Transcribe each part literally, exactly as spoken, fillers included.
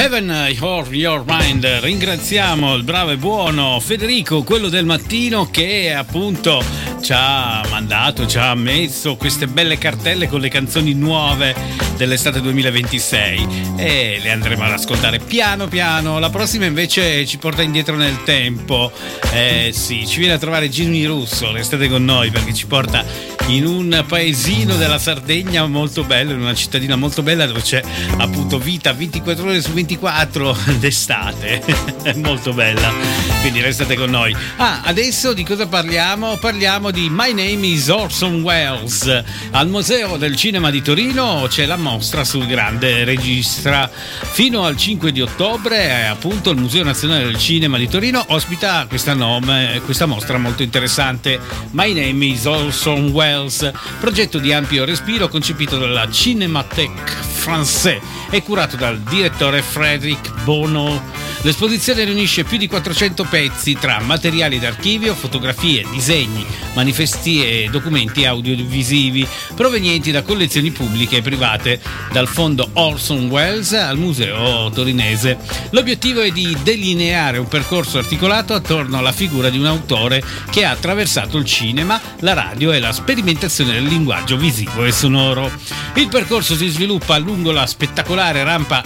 Heaven or Your Mind. Ringraziamo il bravo e buono Federico, quello del mattino, che appunto ci ha mandato, ci ha messo queste belle cartelle con le canzoni nuove dell'estate duemilaventisei e le andremo ad ascoltare piano piano. La prossima invece ci porta indietro nel tempo, eh sì, ci viene a trovare Ginny Russo, restate con noi perché ci porta in un paesino della Sardegna molto bello, in una cittadina molto bella dove c'è appunto vita ventiquattro ore su ventiquattro d'estate. È molto bella, quindi restate con noi. Ah, adesso di cosa parliamo? Parliamo di My Name is Orson Welles. Al Museo del Cinema di Torino c'è la mostra sul grande regista. Fino al cinque di ottobre appunto il Museo Nazionale del Cinema di Torino ospita questa, nome, questa mostra molto interessante, My Name is Orson Welles, progetto di ampio respiro concepito dalla Cinémathèque Française e curato dal direttore Frédéric Bonneau. L'esposizione riunisce più di quattrocento pezzi tra materiali d'archivio, fotografie, disegni, manifesti e documenti audiovisivi provenienti da collezioni pubbliche e private, dal fondo Orson Welles al museo torinese. L'obiettivo è di delineare un percorso articolato attorno alla figura di un autore che ha attraversato il cinema, la radio e la sperimentazione del linguaggio visivo e sonoro. Il percorso si sviluppa lungo la spettacolare rampa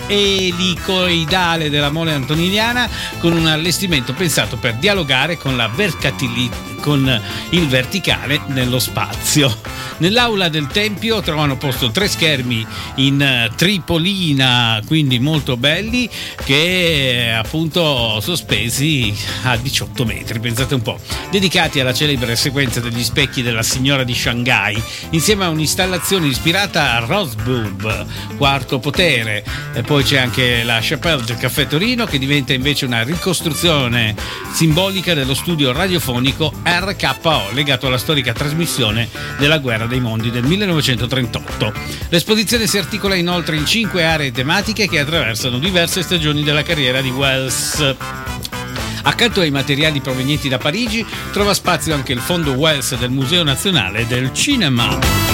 elicoidale della Mole Antoniniana, con un allestimento pensato per dialogare con la verticalità, con il verticale nello spazio. Nell'aula del Tempio trovano posto tre schermi in tripolina, quindi molto belli, che appunto sospesi a diciotto metri, pensate un po', dedicati alla celebre sequenza degli specchi della signora di Shanghai, insieme a un'installazione ispirata a Rosebud, Quarto Potere. E poi c'è anche la Chapelle del Caffè Torino, che diventa invece una ricostruzione simbolica dello studio radiofonico R K O, legato alla storica trasmissione della Guerra dei Mondi del millenovecentotrentotto. L'esposizione si articola inoltre in cinque aree tematiche che attraversano diverse stagioni della carriera di Welles. Accanto ai materiali provenienti da Parigi trova spazio anche il fondo Welles del Museo Nazionale del Cinema.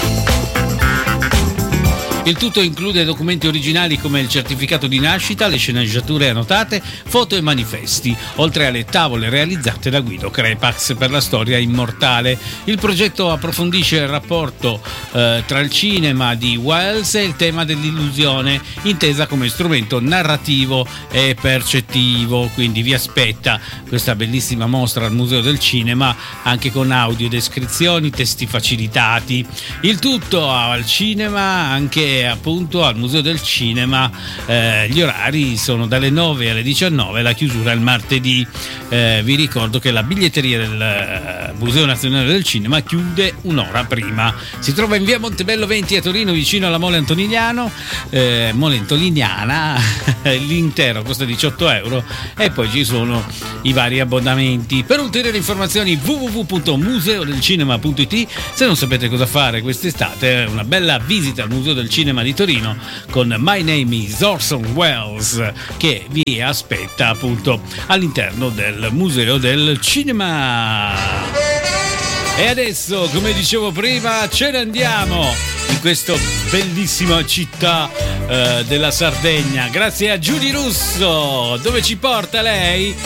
Il tutto include documenti originali come il certificato di nascita, le sceneggiature annotate, foto e manifesti, oltre alle tavole realizzate da Guido Crepax per la storia immortale. Il progetto approfondisce il rapporto eh, tra il cinema di Welles e il tema dell'illusione, intesa come strumento narrativo e percettivo. Quindi vi aspetta questa bellissima mostra al Museo del Cinema, anche con audiodescrizioni, testi facilitati. Il tutto al cinema, anche appunto al Museo del Cinema. Eh, gli orari sono dalle nove alle diciannove, la chiusura è il martedì. Eh, vi ricordo che la biglietteria del Museo Nazionale del Cinema chiude un'ora prima. Si trova in via Montebello venti a Torino, vicino alla Mole Antoniniano, eh, Mole Antoniniana. L'intero costa diciotto euro e poi ci sono i vari abbonamenti. Per ulteriori informazioni w w w punto museo del cinema punto i t. Se non sapete cosa fare quest'estate, una bella visita al Museo del Cinema di Torino con My Name is Orson Welles, che vi aspetta appunto all'interno del Museo del Cinema. E adesso, come dicevo prima, ce ne andiamo in questa bellissima città eh, della Sardegna, grazie a Giudy Russo. Dove ci porta lei?